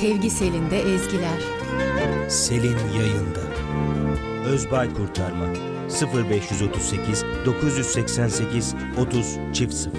Sevgi Selin'de ezgiler. Selin yayında. Özbay Kurtarma 0538 988 30 0